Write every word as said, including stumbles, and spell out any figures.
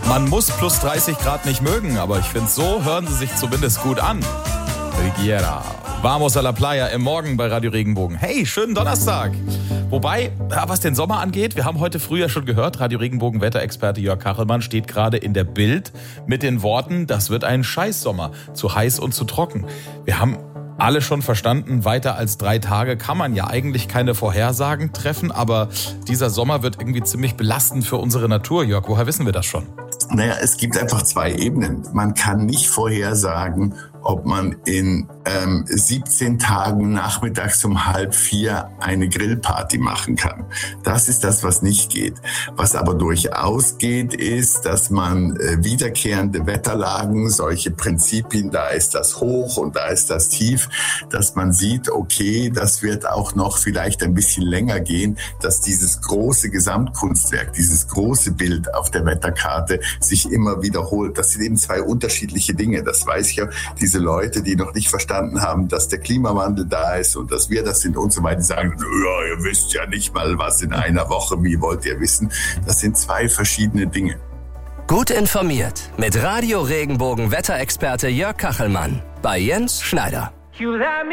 Man muss plus dreißig Grad nicht mögen, aber ich finde, so hören sie sich zumindest gut an. Riviera. Vamos a la Playa im Morgen bei Radio Regenbogen. Hey, schönen Donnerstag. Wobei, ja, was den Sommer angeht, wir haben heute früh ja schon gehört, Radio Regenbogen Wetterexperte Jörg Kachelmann steht gerade in der Bild mit den Worten, das wird ein Scheißsommer, zu heiß und zu trocken. Wir haben alle schon verstanden, weiter als drei Tage kann man ja eigentlich keine Vorhersagen treffen, aber dieser Sommer wird irgendwie ziemlich belastend für unsere Natur. Jörg, woher wissen wir das schon? Naja, es gibt einfach zwei Ebenen. Man kann nicht vorhersagen, ob man in ähm, siebzehn Tagen nachmittags um halb vier eine Grillparty machen kann. Das ist das, was nicht geht. Was aber durchaus geht, ist, dass man äh, wiederkehrende Wetterlagen, solche Prinzipien, da ist das Hoch und da ist das Tief, dass man sieht, okay, das wird auch noch vielleicht ein bisschen länger gehen, dass dieses große Gesamtkunstwerk, dieses große Bild auf der Wetterkarte sich immer wiederholt. Das sind eben zwei unterschiedliche Dinge. Das weiß ich ja, diese Leute, die noch nicht verstanden haben, dass der Klimawandel da ist und dass wir das sind und so weiter, die sagen, ja, ihr wisst ja nicht mal was in einer Woche, wie wollt ihr wissen? Das sind zwei verschiedene Dinge. Gut informiert mit Radio Regenbogen Wetterexperte Jörg Kachelmann bei Jens Schneider.